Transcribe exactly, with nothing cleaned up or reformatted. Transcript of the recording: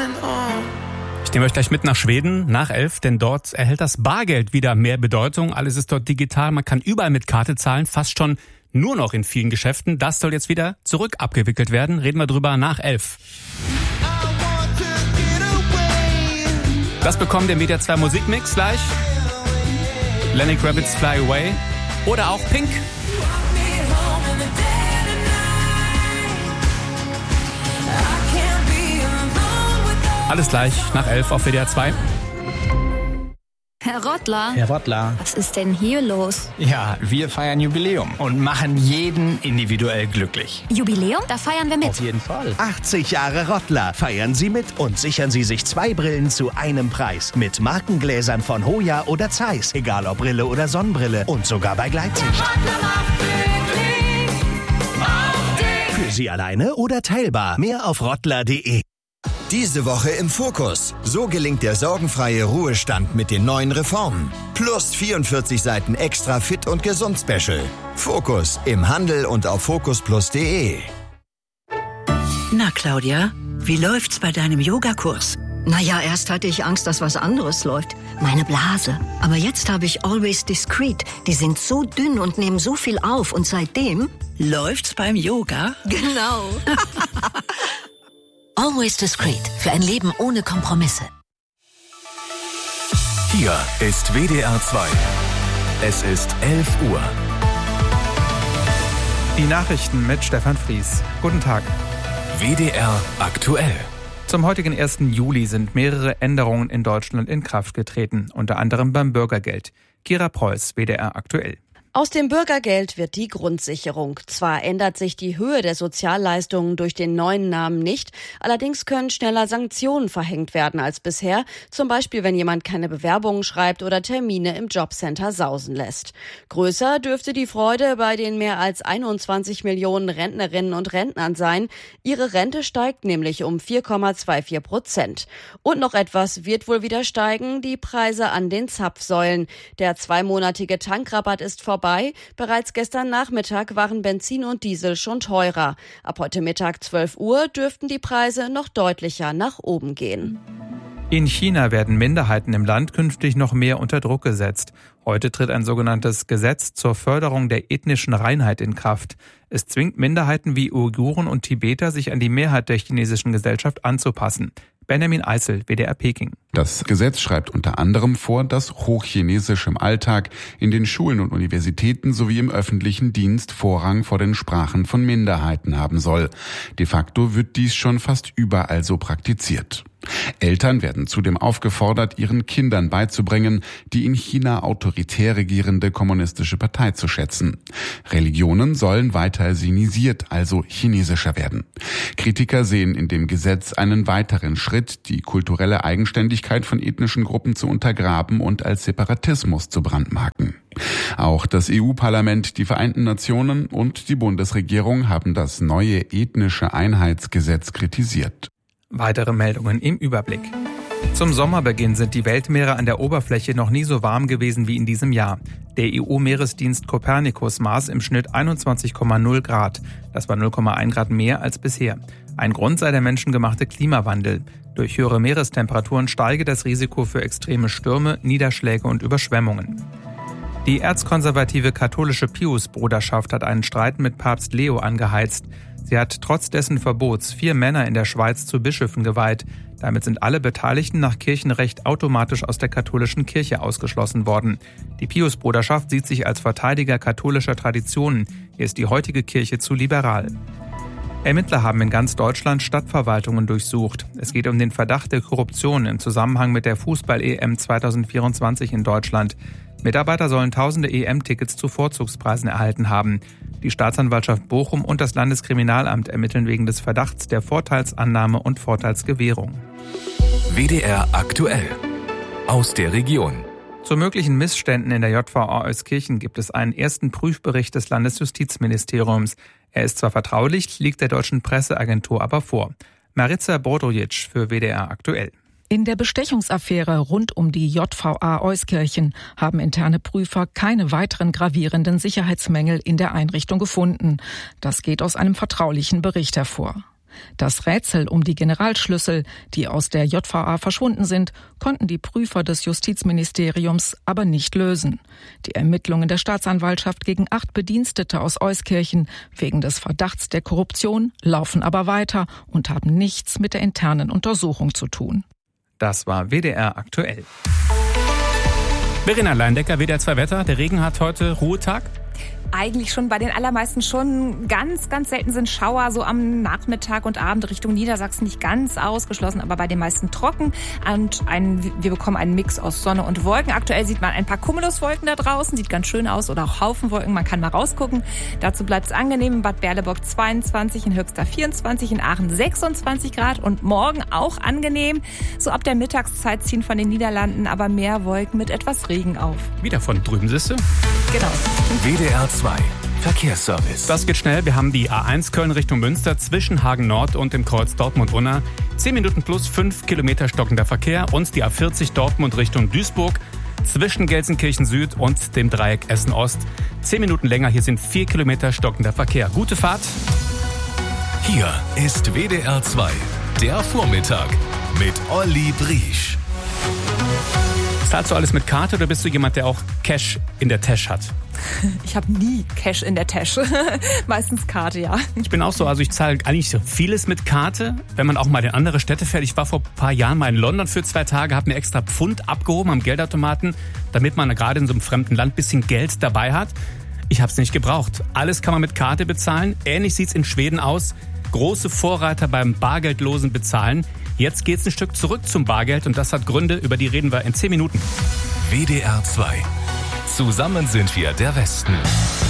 Ich nehme euch gleich mit nach Schweden, nach elf, denn dort erhält das Bargeld wieder mehr Bedeutung. Alles ist dort digital, man kann überall mit Karte zahlen, fast schon nur noch in vielen Geschäften. Das soll jetzt wieder zurück abgewickelt werden. Reden wir drüber nach elf. Das bekommt der Media zwei Musikmix gleich. Lenny Kravitz Fly Away oder auch Pink. Alles gleich nach elf auf W D R zwei. Herr Rottler. Herr Rottler. Was ist denn hier los? Ja, wir feiern Jubiläum und machen jeden individuell glücklich. Jubiläum? Da feiern wir mit. Auf jeden Fall. achtzig Jahre Rottler. Feiern Sie mit und sichern Sie sich zwei Brillen zu einem Preis. Mit Markengläsern von Hoya oder Zeiss. Egal ob Brille oder Sonnenbrille. Und sogar bei Gleitsicht. Für Sie alleine oder teilbar. Mehr auf rottler punkt de. Diese Woche im Fokus. So gelingt der sorgenfreie Ruhestand mit den neuen Reformen. Plus vierundvierzig Seiten extra Fit und Gesund Special. Fokus im Handel und auf fokus plus punkt de. Na, Claudia, wie läuft's bei deinem Yogakurs? Naja, erst hatte ich Angst, dass was anderes läuft. Meine Blase. Aber jetzt habe ich Always Discreet. Die sind so dünn und nehmen so viel auf. Und seitdem... Läuft's beim Yoga? Genau. Always Discreet. Für ein Leben ohne Kompromisse. Hier ist W D R zwei. Es ist elf Uhr. Die Nachrichten mit Stefan Fries. Guten Tag. W D R aktuell. Zum heutigen ersten Juli sind mehrere Änderungen in Deutschland in Kraft getreten, unter anderem beim Bürgergeld. Kira Preuß, W D R aktuell. Aus dem Bürgergeld wird die Grundsicherung. Zwar ändert sich die Höhe der Sozialleistungen durch den neuen Namen nicht, allerdings können schneller Sanktionen verhängt werden als bisher, zum Beispiel wenn jemand keine Bewerbungen schreibt oder Termine im Jobcenter sausen lässt. Größer dürfte die Freude bei den mehr als einundzwanzig Millionen Rentnerinnen und Rentnern sein. Ihre Rente steigt nämlich um vier Komma vierundzwanzig Prozent. Und noch etwas wird wohl wieder steigen, die Preise an den Zapfsäulen. Der zweimonatige Tankrabatt ist vorbei. Bereits gestern Nachmittag waren Benzin und Diesel schon teurer. Ab heute Mittag zwölf Uhr dürften die Preise noch deutlicher nach oben gehen. In China werden Minderheiten im Land künftig noch mehr unter Druck gesetzt. Heute tritt ein sogenanntes Gesetz zur Förderung der ethnischen Reinheit in Kraft. Es zwingt Minderheiten wie Uiguren und Tibeter, sich an die Mehrheit der chinesischen Gesellschaft anzupassen. Benjamin Eisel, W D R Peking. Das Gesetz schreibt unter anderem vor, dass Hochchinesisch im Alltag, in den Schulen und Universitäten sowie im öffentlichen Dienst Vorrang vor den Sprachen von Minderheiten haben soll. De facto wird dies schon fast überall so praktiziert. Eltern werden zudem aufgefordert, ihren Kindern beizubringen, die in China autoritär regierende kommunistische Partei zu schätzen. Religionen sollen weiter sinisiert, also chinesischer werden. Kritiker sehen in dem Gesetz einen weiteren Schritt, die kulturelle Eigenständigkeit von ethnischen Gruppen zu untergraben und als Separatismus zu brandmarken. Auch das E U-Parlament, die Vereinten Nationen und die Bundesregierung haben das neue ethnische Einheitsgesetz kritisiert. Weitere Meldungen im Überblick. Zum Sommerbeginn sind die Weltmeere an der Oberfläche noch nie so warm gewesen wie in diesem Jahr. Der E U-Meeresdienst Copernicus maß im Schnitt einundzwanzig Komma null Grad. Das war null Komma eins Grad mehr als bisher. Ein Grund sei der menschengemachte Klimawandel. Durch höhere Meerestemperaturen steige das Risiko für extreme Stürme, Niederschläge und Überschwemmungen. Die erzkonservative katholische Pius-Bruderschaft hat einen Streit mit Papst Leo angeheizt. Sie hat trotz dessen Verbots vier Männer in der Schweiz zu Bischöfen geweiht. Damit sind alle Beteiligten nach Kirchenrecht automatisch aus der katholischen Kirche ausgeschlossen worden. Die Pius-Bruderschaft sieht sich als Verteidiger katholischer Traditionen. Ihr ist die heutige Kirche zu liberal. Ermittler haben in ganz Deutschland Stadtverwaltungen durchsucht. Es geht um den Verdacht der Korruption im Zusammenhang mit der Fußball-E M zwanzig vierundzwanzig in Deutschland. Mitarbeiter sollen tausende E M-Tickets zu Vorzugspreisen erhalten haben. Die Staatsanwaltschaft Bochum und das Landeskriminalamt ermitteln wegen des Verdachts der Vorteilsannahme und Vorteilsgewährung. W D R aktuell. Aus der Region. Zu möglichen Missständen in der J V A Euskirchen gibt es einen ersten Prüfbericht des Landesjustizministeriums. Er ist zwar vertraulich, liegt der deutschen Presseagentur aber vor. Marica Bordrojic für W D R aktuell. In der Bestechungsaffäre rund um die J V A Euskirchen haben interne Prüfer keine weiteren gravierenden Sicherheitsmängel in der Einrichtung gefunden. Das geht aus einem vertraulichen Bericht hervor. Das Rätsel um die Generalschlüssel, die aus der J V A verschwunden sind, konnten die Prüfer des Justizministeriums aber nicht lösen. Die Ermittlungen der Staatsanwaltschaft gegen acht Bedienstete aus Euskirchen wegen des Verdachts der Korruption laufen aber weiter und haben nichts mit der internen Untersuchung zu tun. Das war W D R aktuell. Verena Leindecker, W D R zwei Wetter. Der Regen hat heute Ruhetag. Eigentlich schon bei den allermeisten schon. Ganz, ganz selten sind Schauer so am Nachmittag und Abend Richtung Niedersachsen nicht ganz ausgeschlossen, aber bei den meisten trocken. Und ein, wir bekommen einen Mix aus Sonne und Wolken. Aktuell sieht man ein paar Cumuluswolken da draußen, sieht ganz schön aus, oder auch Haufenwolken, man kann mal rausgucken. Dazu bleibt es angenehm in Bad Berleburg zweiundzwanzig, in Höxter vierundzwanzig, in Aachen sechsundzwanzig Grad und morgen auch angenehm. So ab der Mittagszeit ziehen von den Niederlanden aber mehr Wolken mit etwas Regen auf. Wieder von drüben, siehste? Genau. W D R zwei Verkehrsservice. Das geht schnell. Wir haben die A eins Köln Richtung Münster zwischen Hagen Nord und dem Kreuz Dortmund-Unna. zehn Minuten plus fünf Kilometer stockender Verkehr. Und die A vierzig Dortmund Richtung Duisburg zwischen Gelsenkirchen Süd und dem Dreieck Essen Ost. zehn Minuten länger. Hier sind vier Kilometer stockender Verkehr. Gute Fahrt. Hier ist W D R zwei, der Vormittag mit Olli Briesch. Zahlst du alles mit Karte oder bist du jemand, der auch Cash in der Tasche hat? Ich habe nie Cash in der Tasche. Meistens Karte, ja. Ich bin auch so, also ich zahle eigentlich so vieles mit Karte, wenn man auch mal in andere Städte fährt. Ich war vor ein paar Jahren mal in London für zwei Tage, habe mir extra Pfund abgehoben am Geldautomaten, damit man gerade in so einem fremden Land ein bisschen Geld dabei hat. Ich habe es nicht gebraucht. Alles kann man mit Karte bezahlen. Ähnlich sieht's in Schweden aus. Große Vorreiter beim bargeldlosen Bezahlen. Jetzt geht's ein Stück zurück zum Bargeld und das hat Gründe, über die reden wir in zehn Minuten. W D R zwei. Zusammen sind wir der Westen.